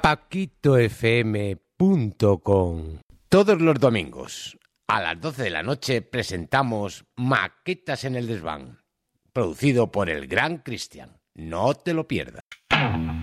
paquitofm.com. Todos los domingos a las 12 de la noche presentamos Maquetas en el Desván, producido por el gran Cristian. No te lo pierdas.